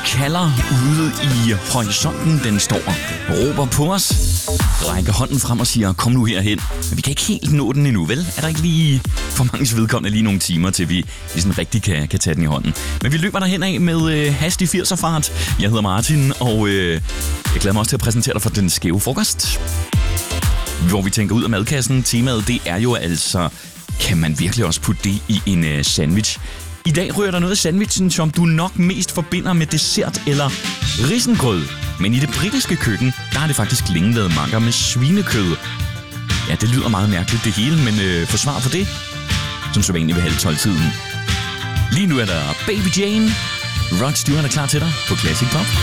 kalder ude i horisonten. Den står og råber på os. Rækker hånden frem og siger, kom nu herhen. Men vi kan ikke helt nå den endnu, vel? Er der ikke lige for mange vedkommende lige nogle timer, til vi sådan rigtig kan tage den i hånden? Men vi løber derhen af med hastig 80'er fart. Jeg hedder Martin, og jeg glæder mig også til at præsentere dig for den skæve frokost. Hvor vi tænker ud af madkassen. Temaet, det er jo altså, kan man virkelig også putte det i en sandwich? I dag rører der noget i sandwichen, som du nok mest forbinder med dessert eller risengrød. Men i det britiske køkken, der har det faktisk længe været makker med svinekød. Ja, det lyder meget mærkeligt det hele, men forsvar for det, som så vanligt ved 11:30-tiden. Lige nu er der Baby Jane. Rod Stewart er klar til dig på Classic Pop.